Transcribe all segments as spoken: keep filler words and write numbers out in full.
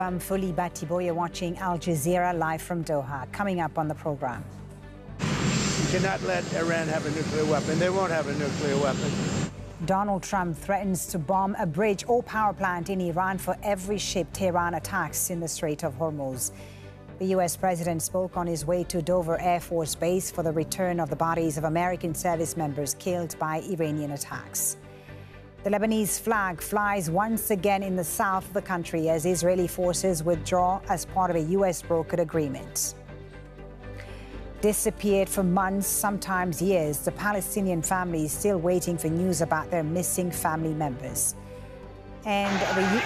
I'm Fuli Batiboye watching Al Jazeera live from Doha. Coming up on the program. You cannot let Iran have a nuclear weapon. They won't have a nuclear weapon. Donald Trump threatens to bomb a bridge or power plant in Iran for every ship Tehran attacks in the Strait of Hormuz. The U S president spoke on his way to Dover Air Force Base for the return of the bodies of American service members killed by Iranian attacks. The Lebanese flag flies once again in the south of the country as Israeli forces withdraw as part of a U S brokered agreement. Disappeared for months, sometimes years, the Palestinian family is still waiting for news about their missing family members. And the,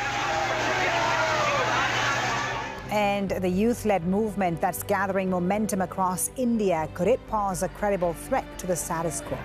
and the youth-led movement that's gathering momentum across India, could it pose a credible threat to the status quo?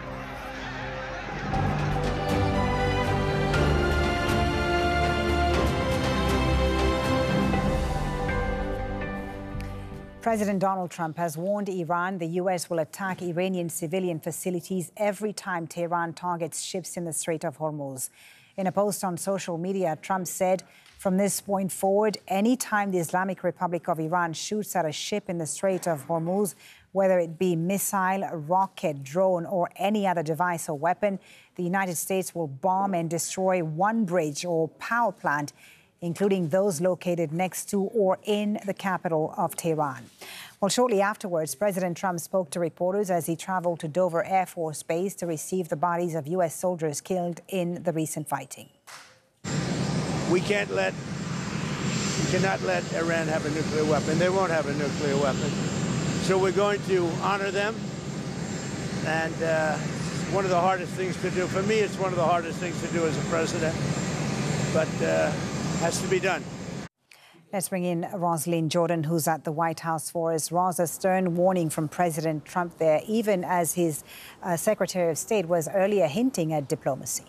President Donald Trump has warned Iran the U S will attack Iranian civilian facilities every time Tehran targets ships in the Strait of Hormuz. In a post on social media, Trump said, from this point forward, any time the Islamic Republic of Iran shoots at a ship in the Strait of Hormuz, whether it be missile, rocket, drone, or any other device or weapon, the United States will bomb and destroy one bridge or power plant, including those located next to or in the capital of Tehran. Well, shortly afterwards, President Trump spoke to reporters as he traveled to Dover Air Force Base to receive the bodies of U S soldiers killed in the recent fighting. We can't let, we cannot let Iran have a nuclear weapon. They won't have a nuclear weapon. So we're going to honor them. And uh, one of the hardest things to do, for me, it's one of the hardest things to do as a president. But uh, has to be done. Let's bring in Rosalynn Jordan, who's at the White House for us. Roz, a stern warning from President Trump there, even as his uh, Secretary of State was earlier hinting at diplomacy.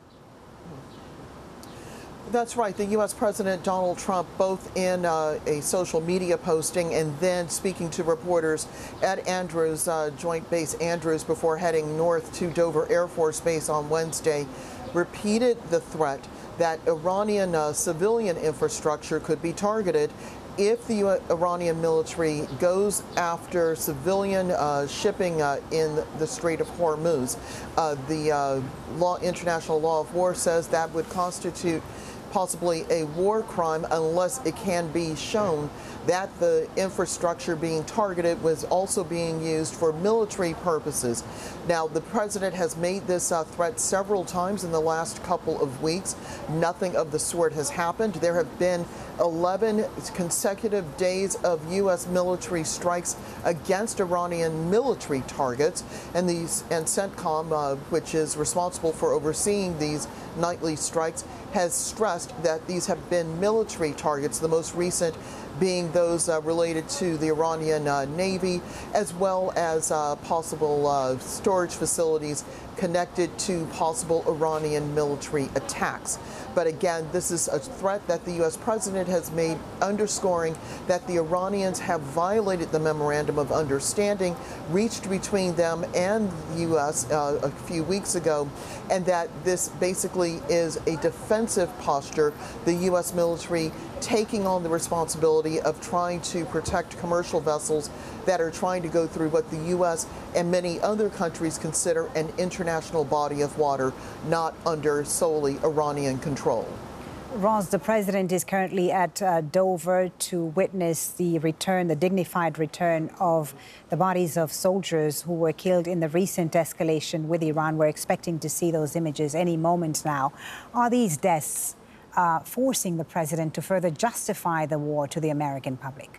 That's right. The U S President Donald Trump, both in uh, a social media posting and then speaking to reporters at Andrews, uh, Joint Base Andrews, before heading north to Dover Air Force Base on Wednesday, repeated the threat that Iranian uh, civilian infrastructure could be targeted if the uh, Iranian military goes after civilian uh, shipping uh, in the Strait of Hormuz. Uh, the uh, law, international law of war says that would constitute possibly a war crime unless it can be shown that the infrastructure being targeted was also being used for military purposes. Now, the president has made this uh, threat several times in the last couple of weeks. Nothing of the sort has happened. There have been eleven consecutive days of U S military strikes against Iranian military targets, and these and CENTCOM, uh, which is responsible for overseeing these nightly strikes, has stressed that these have been military targets, the most recent being those uh, related to the Iranian uh, Navy, as well as uh, possible uh, storage facilities connected to possible Iranian military attacks. But again, this is a threat that the U S president has made, underscoring that the Iranians have violated the memorandum of understanding reached between them and the U S uh, a few weeks ago, and that this basically is a defensive posture, the U S military taking on the responsibility of trying to protect commercial vessels that are trying to go through what the U S and many other countries consider an international body of water, not under solely Iranian control. Roz, the president is currently at uh, Dover to witness the return, the dignified return of the bodies of soldiers who were killed in the recent escalation with Iran. We're expecting to see those images any moment now. Are these deaths uh, forcing the president to further justify the war to the American public?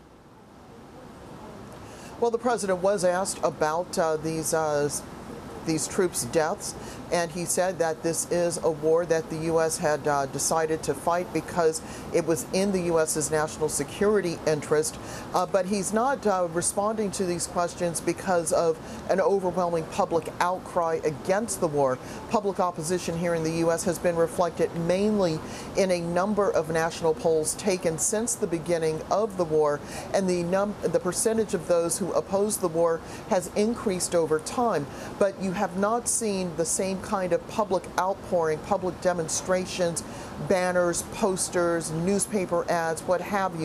Well, the president was asked about uh, these uh, these troops' deaths, and he said that this is a war that the U S had uh, decided to fight because it was in the U S's national security interest. Uh, but he's not uh, responding to these questions because of an overwhelming public outcry against the war. Public opposition here in the U S has been reflected mainly in a number of national polls taken since the beginning of the war, and the num the percentage of those who oppose the war has increased over time. But you have not seen the same kind of public outpouring, public demonstrations, banners, posters, newspaper ads, what have you.